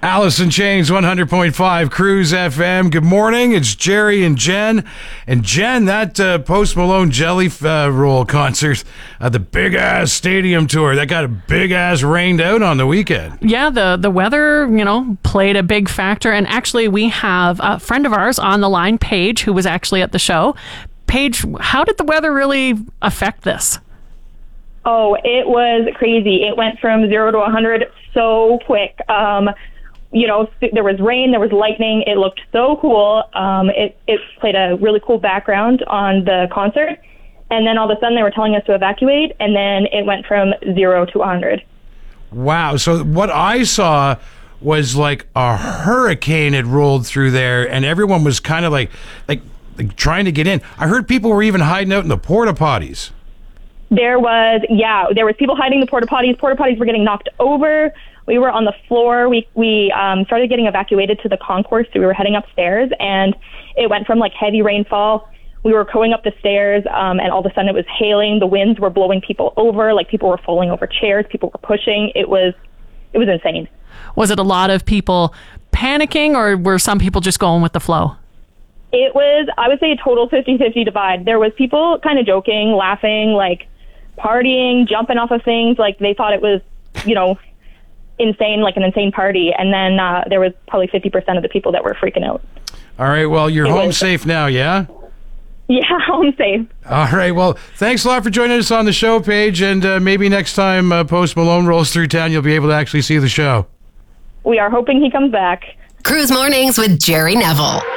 Alice in Chains, 100.5 Cruise FM. Good morning. It's Jerry and Jen. And Jen, that Post Malone Jelly Roll concert, the big-ass stadium tour, that got a big-ass rained out on the weekend. Yeah, the weather, played a big factor. And actually, we have a friend of ours on the line, Paige, who was actually at the show. Paige, how did the weather really affect this? Oh, it was crazy. It went from 0 to 100 so quick. There was rain, there was lightning. It looked so cool. It played a really cool background on the concert. And then all of a sudden they were telling us to evacuate, and then it went from 0 to 100. Wow. So what I saw was like a hurricane had rolled through there, and everyone was kind of like trying to get in. I heard people were even hiding out in the porta potties. There was people hiding in the porta potties. Porta potties were getting knocked over. We were on the floor. We started getting evacuated to the concourse, so we were heading upstairs, and it went from like heavy rainfall. We were going up the stairs, and all of a sudden it was hailing. The winds were blowing people over, like people were falling over chairs. People were pushing. It was insane. Was it a lot of people panicking, or were some people just going with the flow? It was, I would say, a total 50-50 divide. There was people kind of joking, laughing, like partying, jumping off of things, like they thought it was, insane, like an insane party. And then there was probably 50% of the people that were freaking out. All right, well, you're home safe now, yeah? Yeah, home safe. All right, well, thanks a lot for joining us on the show, Paige, and maybe next time Post Malone rolls through town, you'll be able to actually see the show. We are hoping he comes back. Cruise Mornings with Jerry Neville.